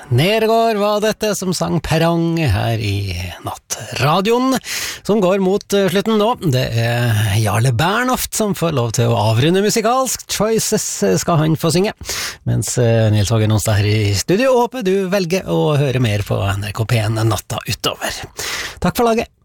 Nergård var dette som sang Perrong her i nattradioen, som går mot slutten nå. Det Jarle Bernhoft som får lov til å avrunde musikalsk. Choices skal han få synge. Mens Nils Hågen Onsdag her i studio, håper du velger å høre mer på NRK P1 natta utover. Takk for laget.